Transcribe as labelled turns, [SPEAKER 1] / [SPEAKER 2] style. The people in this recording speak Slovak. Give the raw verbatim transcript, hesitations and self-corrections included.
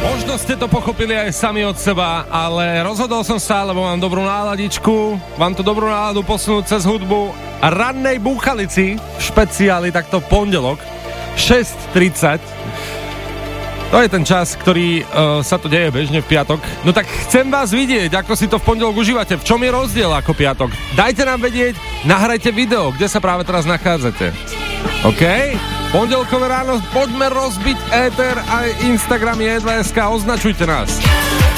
[SPEAKER 1] Možno ste to pochopili aj sami od seba, ale rozhodol som sa, lebo mám dobrú náladičku, mám tu dobrú náladu posunúť cez hudbu a rannej búchalici v špeciáli takto pondelok šesť tridsať. To je ten čas, ktorý uh, sa to deje bežne v piatok. No tak chcem vás vidieť, ako si to v pondelok užívate. V čom je rozdiel ako piatok? Dajte nám vedieť, nahrajte video, kde sa práve teraz nachádzate. OK? Pondelkové ráno, poďme rozbiť éter aj Instagram je dva bodka es ká, označujte nás.